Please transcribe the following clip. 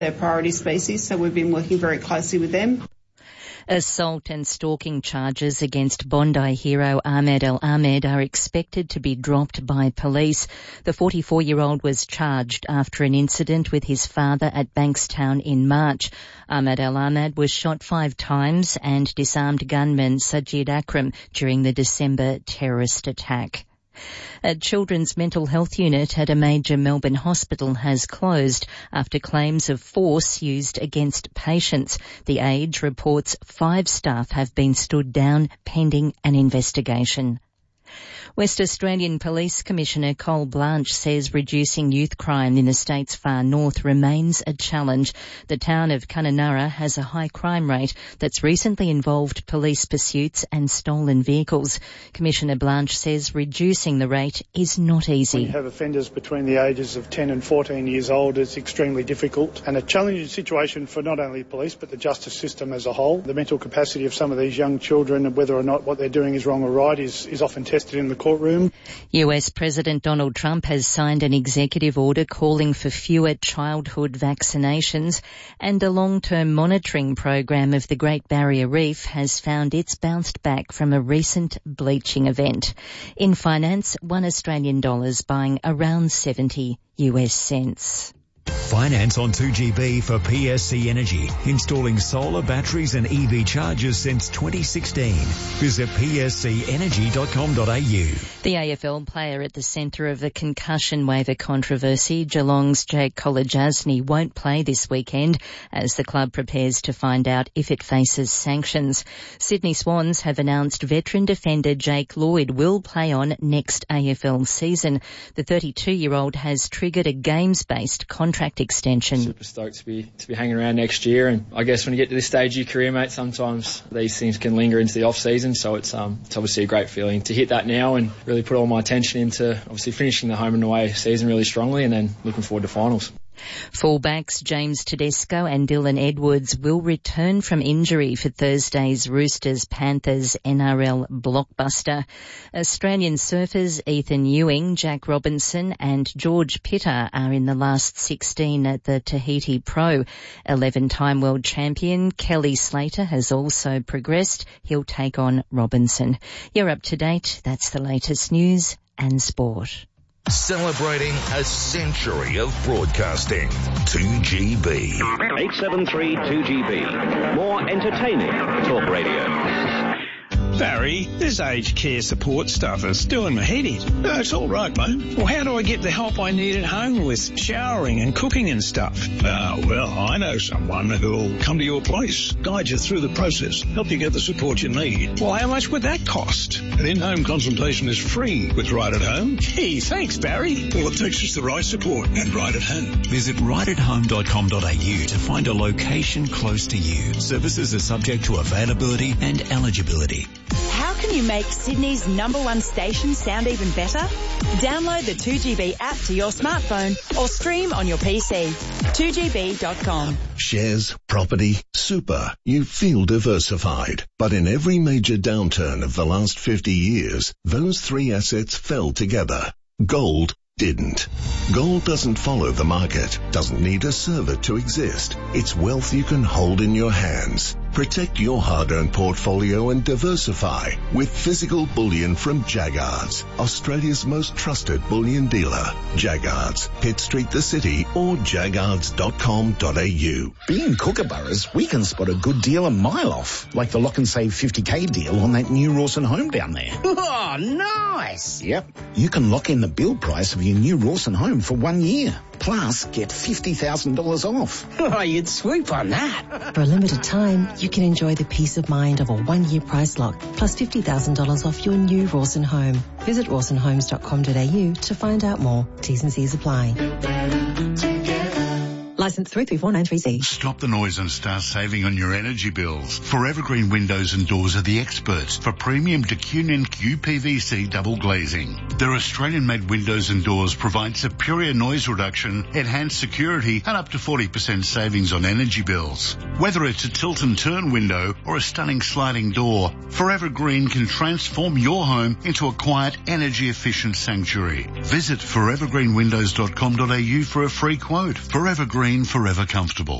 They're priority species, so we've been working very closely with them. Assault and stalking charges against Bondi hero Ahmed El Ahmed are expected to be dropped by police. The 44-year-old was charged after an incident with his father at Bankstown in March. Ahmed El Ahmed was shot 5 times and disarmed gunman Sajid Akram during the December terrorist attack. A children's mental health unit at a major Melbourne hospital has closed after claims of force used against patients. The Age reports 5 staff have been stood down pending an investigation. West Australian Police Commissioner Cole Blanche says reducing youth crime in the state's far north remains a challenge. The town of Kununurra has a high crime rate that's recently involved police pursuits and stolen vehicles. Commissioner Blanche says reducing the rate is not easy. When you have offenders between the ages of 10 and 14 years old, it's extremely difficult and a challenging situation for not only police but the justice system as a whole. The mental capacity of some of these young children and whether or not what they're doing is wrong or right is often tested in the courtroom. US President Donald Trump has signed an executive order calling for fewer childhood vaccinations, and a long-term monitoring program of the Great Barrier Reef has found it's bounced back from a recent bleaching event. In finance, $1 Australian buying around 70 US cents. Finance on 2GB for PSC Energy. Installing solar, batteries and EV chargers since 2016. Visit pscenergy.com.au. The AFL player at the centre of the concussion waiver controversy, Geelong's Jake Kolodjasny, won't play this weekend as the club prepares to find out if it faces sanctions. Sydney Swans have announced veteran defender Jake Lloyd will play on next AFL season. The 32-year-old has triggered a games-based contract extension. Super stoked to be hanging around next year, and I guess when you get to this stage of your career, mate, sometimes these things can linger into the off season, so it's obviously a great feeling to hit that now and really put all my attention into obviously finishing the home and away season really strongly and then looking forward to finals. Fullbacks James Tedesco and Dylan Edwards will return from injury for Thursday's Roosters-Panthers NRL blockbuster. Australian surfers Ethan Ewing, Jack Robinson and George Pitter are in the last 16 at the Tahiti Pro. 11-time world champion Kelly Slater has also progressed. He'll take on Robinson. You're up to date. That's the latest news and sport. Celebrating a century of broadcasting. 2GB. 873 2GB. More entertaining talk radio. Barry, this aged care support stuff is doing my head in. No, it's all right, mate. Well, how do I get the help I need at home with showering and cooking and stuff? Well, I know someone who'll come to your place, guide you through the process, help you get the support you need. Well, how much would that cost? An in-home consultation is free with Right at Home. Gee, thanks, Barry. All it takes is the right support and Right at Home. Visit rightathome.com.au to find a location close to you. Services are subject to availability and eligibility. How can you make Sydney's #1 station sound even better? Download the 2GB app to your smartphone or stream on your PC. 2GB.com. Shares, property, super. You feel diversified. But in every major downturn of the last 50 years, those 3 assets fell together. Gold didn't. Gold doesn't follow the market, doesn't need a server to exist. It's wealth you can hold in your hands. Protect your hard-earned portfolio and diversify with physical bullion from Jaggards, Australia's most trusted bullion dealer. Jaggards, Pitt Street, the city, or jaggards.com.au. Being Kookaburras, we can spot a good deal a mile off, like the lock and save 50k deal on that new Rawson home down there. Oh, nice! Yep. You can lock in the build price of your new Rawson home for 1 year. Plus, get $50,000 off. Oh, you'd swoop on that. For a limited time, you can enjoy the peace of mind of a 1-year price lock, plus $50,000 off your new Rawson home. Visit rawsonhomes.com.au to find out more. T's and C's apply. Licence 334930C. Stop the noise and start saving on your energy bills. Forever Green Windows and Doors are the experts for premium Decunion QPVC double glazing. Their Australian-made windows and doors provide superior noise reduction, enhanced security, and up to 40% savings on energy bills. Whether it's a tilt and turn window or a stunning sliding door, Forever Green can transform your home into a quiet, energy-efficient sanctuary. Visit forevergreenwindows.com.au for a free quote. Forever Green, feeling forever comfortable.